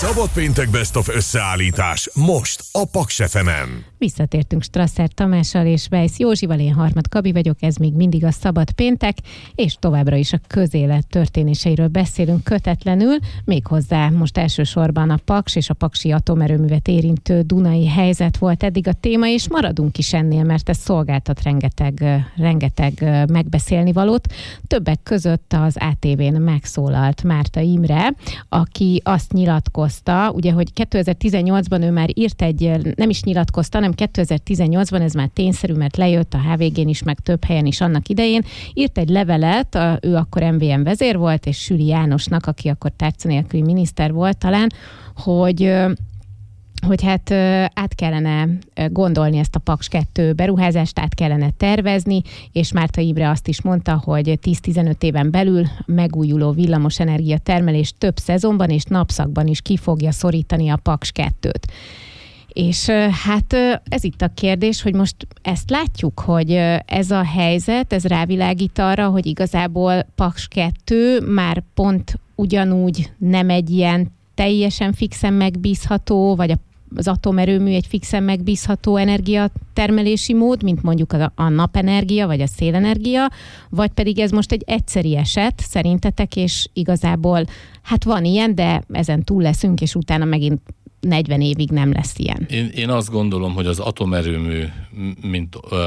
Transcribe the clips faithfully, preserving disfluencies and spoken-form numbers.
Szabad péntek Best of összeállítás most a Paks ef emen. Visszatértünk Strasser Tamással és Weisz Józsival, én Harmat Gabi vagyok, ez még mindig a Szabad péntek, és továbbra is a közélet történéseiről beszélünk kötetlenül, méghozzá most elsősorban a Paks és a paksi atomerőművet érintő dunai helyzet volt eddig a téma, és maradunk is ennél, mert ez szolgáltat rengeteg, rengeteg megbeszélni valót. Többek között az á té vén megszólalt Márta Imre, aki azt nyilatkozta, ugye, hogy kétezer-tizennyolcban ő már írt egy, nem is nyilatkozta, hanem kétezer-tizennyolcban, ez már tényszerű, mert lejött a há vé gén is, meg több helyen is annak idején, írt egy levelet, a, ő akkor em vé em vezér volt, és Süli Jánosnak, aki akkor tárca nélküli miniszter volt talán, hogy hogy hát át kellene gondolni ezt a Paks kettő beruházást, át kellene tervezni, és Márta Imre azt is mondta, hogy tíz-tizenöt éven belül megújuló villamosenergia termelés több szezonban és napszakban is ki fogja szorítani a Paks kettőt. És hát ez itt a kérdés, hogy most ezt látjuk, hogy ez a helyzet, ez rávilágít arra, hogy igazából Paks kettő már pont ugyanúgy nem egy ilyen teljesen fixen megbízható, vagy az atomerőmű egy fixen megbízható energiatermelési mód, mint mondjuk a, a napenergia, vagy a szélenergia, vagy pedig ez most egy egyszeri eset szerintetek, és igazából hát van ilyen, de ezen túl leszünk, és utána megint negyven évig nem lesz ilyen. Én, én azt gondolom, hogy az atomerőmű, mint ö,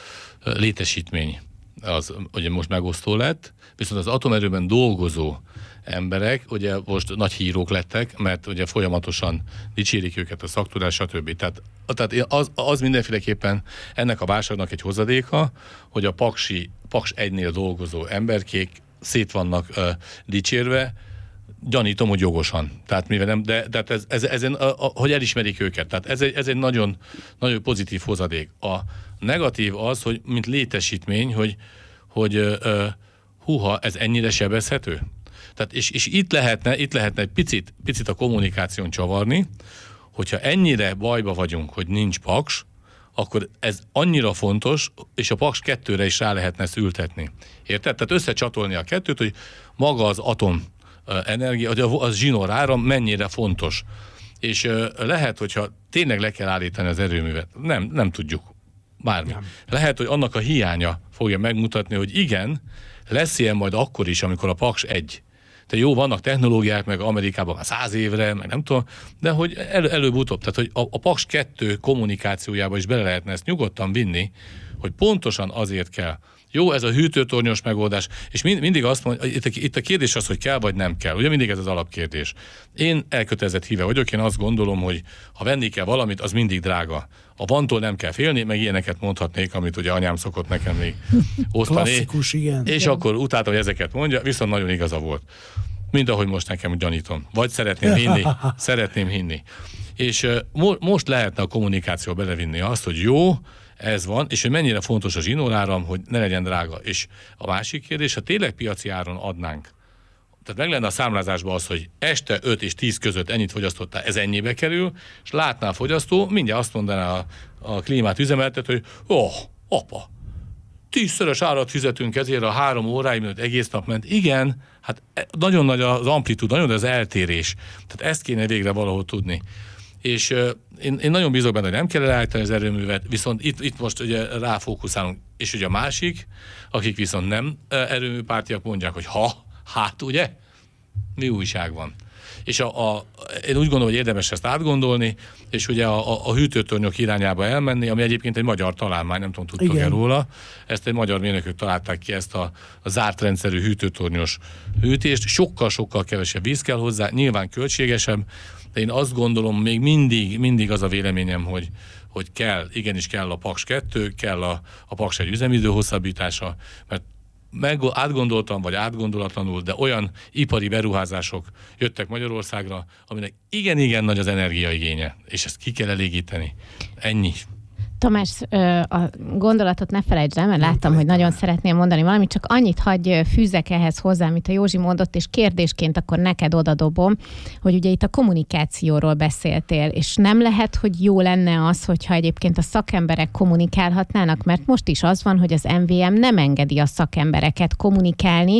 létesítmény, az ugye most megosztó lett, viszont az atomerőben dolgozó emberek, ugye most nagy hírók lettek, mert ugye folyamatosan dicsérik őket a szaktudás, stb. Tehát, tehát az, az mindenféleképpen ennek a válságnak egy hozadéka, hogy a paksi, Paks egynél dolgozó emberkék szét vannak uh, dicsérve, gyanítom, hogy jogosan. Tehát mivel nem, de, de ez, ez, ezen, a, a, hogy elismerik őket. Tehát ez egy, ez egy nagyon, nagyon pozitív hozadék. A negatív az, hogy mint létesítmény, hogy, hogy uh, húha, ez ennyire sebezhető? Tehát és, és itt lehetne, itt lehetne egy picit, picit a kommunikáción csavarni, hogyha ennyire bajba vagyunk, hogy nincs Paks, akkor ez annyira fontos, és a Paks kettőre is rá lehetne ezt ültetni. Érted? Tehát összecsatolni a kettőt, hogy maga az atom energia, az zsinóráram mennyire fontos. És lehet, hogyha tényleg le kell állítani az erőművet, nem, nem tudjuk. Bármi. Nem. Lehet, hogy annak a hiánya fogja megmutatni, hogy igen, lesz ilyen majd akkor is, amikor a Paks egy. De jó, vannak technológiák, meg Amerikában már száz évre, meg nem tudom, de hogy el, előbb-utóbb, tehát hogy a, a Paks kettő kommunikációjába is bele lehetne ezt nyugodtan vinni, hogy pontosan azért kell. Jó, ez a hűtőtornyos megoldás, és mind, mindig azt mondja, itt a, itt a kérdés az, hogy kell vagy nem kell. Ugye mindig ez az alapkérdés. Én elkötelezett híve vagyok, én azt gondolom, hogy ha venni kell valamit, az mindig drága. A vantól nem kell félni, meg ilyeneket mondhatnék, amit ugye anyám szokott nekem még osztani. Klasszikus, igen. És igen. Akkor utáltam, hogy ezeket mondja, viszont nagyon igaza volt. Mint ahogy most nekem gyanítom. Vagy szeretném hinni, szeretném hinni. És uh, mo- most lehetne a kommunikáció belevinni azt, hogy jó, ez van, és hogy mennyire fontos a zsinóráram, hogy ne legyen drága. És a másik kérdés, ha tényleg piaci áron adnánk, tehát meg lenne a számlázásban az, hogy este öt és tíz között ennyit fogyasztottál, ez ennyibe kerül, és látná a fogyasztó, mindjárt azt mondaná a, a klímát üzemeltető, hogy oh, apa, tízszeres árat fizetünk ezért a három óráig, mert egész nap ment. Igen, hát nagyon nagy az amplitud, nagyon nagy az eltérés. Tehát ezt kéne végre valahol tudni. És uh, én, én nagyon bízok benne, hogy nem kell elállítani az erőművet, viszont itt, itt most ugye ráfókuszálunk. És ugye a másik, akik viszont nem uh, erőműpártiak mondják, hogy ha, hát ugye, mi újság van. És a, a, én úgy gondolom, hogy érdemes ezt átgondolni, és ugye a, a, a hűtőtornyok irányába elmenni, ami egyébként egy magyar találmány, nem tudom, tudtok-e róla. Ezt egy magyar mérnökök találták ki, ezt a, a zárt rendszerű hűtőtornyos hűtést. Sokkal-sokkal kevesebb víz kell hozzá, nyilván költségesebb, de én azt gondolom, még mindig, mindig az a véleményem, hogy, hogy kell, igenis kell a Paks kettő, kell a, a Paks egy üzemidő hosszabbítása, mert meg átgondoltam, vagy átgondolatlanul, de olyan ipari beruházások jöttek Magyarországra, aminek igen-igen nagy az energiaigénye, és ezt ki kell elégíteni. Ennyi. Tamás, a gondolatot ne felejtsd el, mert láttam, hogy nagyon szeretnél mondani valamit, csak annyit hagyj fűzzek ehhez hozzá, amit a Józsi mondott, és kérdésként akkor neked odadobom, hogy ugye itt a kommunikációról beszéltél, és nem lehet, hogy jó lenne az, hogyha egyébként a szakemberek kommunikálhatnának, mert most is az van, hogy az em vé em nem engedi a szakembereket kommunikálni,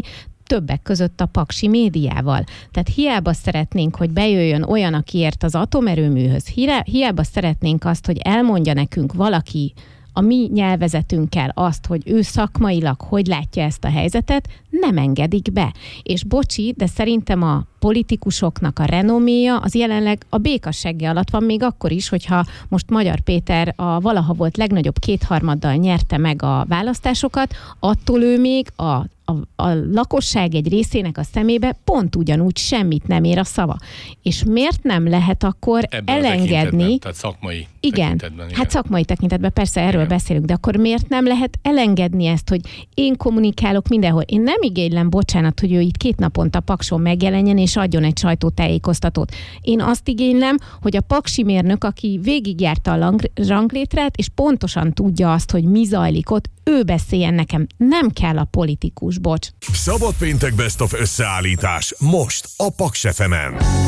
többek között a paksi médiával. Tehát hiába szeretnénk, hogy bejöjjön olyan, aki ért az atomerőműhöz, hiába szeretnénk azt, hogy elmondja nekünk valaki a mi nyelvezetünkkel azt, hogy ő szakmailag hogy látja ezt a helyzetet, nem engedik be. És bocsi, de szerintem a politikusoknak a renoméja az jelenleg a békasegge alatt van, még akkor is, hogyha most Magyar Péter a valaha volt legnagyobb kétharmaddal nyerte meg a választásokat, attól ő még a A, a lakosság egy részének a szemébe pont ugyanúgy semmit nem ér a szava. És miért nem lehet akkor ebben elengedni... Tehát szakmai igen, tekintetben. Igen, hát szakmai tekintetben persze erről igen. beszélünk, de akkor miért nem lehet elengedni ezt, hogy én kommunikálok mindenhol. Én nem igénylem, bocsánat, hogy ő itt két naponta Pakson megjelenjen és adjon egy sajtótájékoztatót. Én azt igénylem, hogy a paksi mérnök, aki végigjárta a ranglétrát, és pontosan tudja azt, hogy mi zajlik ott, ő beszéljen nekem. Nem kell a politikus, bocs. Szabad péntek Best of összeállítás most a Paks ef emen.